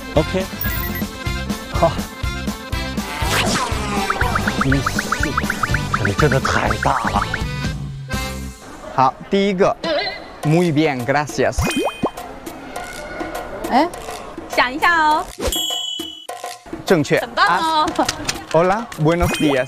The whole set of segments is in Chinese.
OK， 好。你真的太大了。 好，第一个 ，muy bien, gracias。 哎， 想一下哦， 正确。 很棒哦。 Hola, buenos días。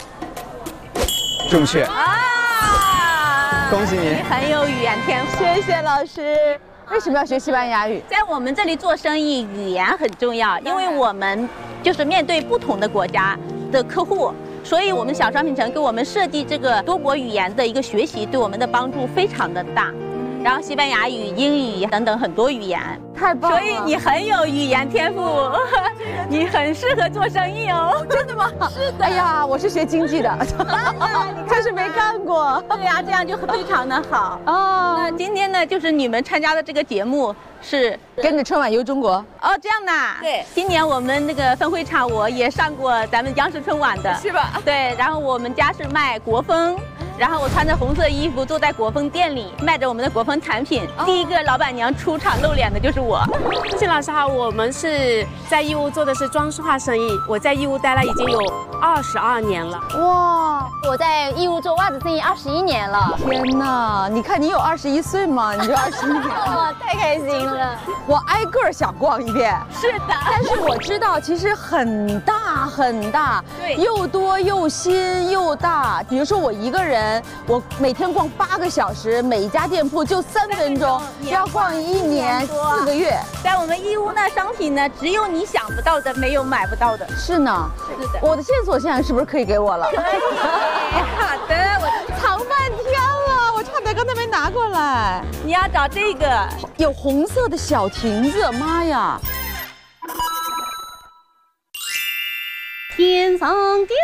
正确。 啊！ 恭喜你你很有语言天赋。 谢谢老师。为什么要学西班牙语？ 在我们这里做生意，语言很重要，因为我们就是面对不同的国家的客户，所以我们小商品城给我们设计这个多国语言的一个学习，对我们的帮助非常的大。然后西班牙语、英语等等很多语言， 太棒了！ 所以你很有语言天赋，你很适合做生意哦。 真的吗？是的。哎呀，我是学经济的，可是没干过。 对呀，这样就非常的好。 哦， 那今天呢，就是你们参加的这个节目是跟着春晚游中国。 哦，这样的。对，今年我们那个分会场我也上过咱们央视春晚的， 是吧？ 对，然后我们家是卖国风。然后我穿着红色衣服坐在国风店里，卖着我们的国风产品。第一个老板娘出场露脸的就是我。 谢老师好，我们是在义乌做的是装饰画生意，我在义乌待了已经有22年了。 哇， 我在义乌做袜子生意21年了。 天哪！你看你有21岁吗？你就21年， 哇，太开心了！ 我挨个想逛一遍。 是的， 但是我知道其实很大很大， 对， 又多又新又大。比如说我一个人，我每天逛8个小时，每一家店铺就3分钟，要逛1年4个月。 在我们义乌呢，商品呢只有你想不到的，没有买不到的。 是呢， 是的。 我的线索现在是不是可以给我了？ 可以，好的，我藏半天了，我差点刚才没拿过来。 你要找这个， 有红色的小亭子，妈呀！ 天上掉